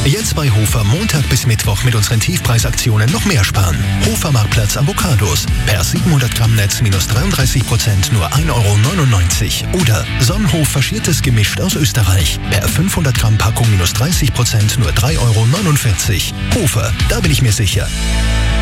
Jetzt bei Hofer Montag bis Mittwoch mit unseren Tiefpreisaktionen noch mehr sparen. Hofer Marktplatz Avocados. Per 700 Gramm Netz minus 33%, nur 1,99 € Oder Sonnenhof faschiertes gemischt aus Österreich. Per 500 Gramm Packung minus 30%, nur 3,49 €. Hofer, da bin ich mir sicher.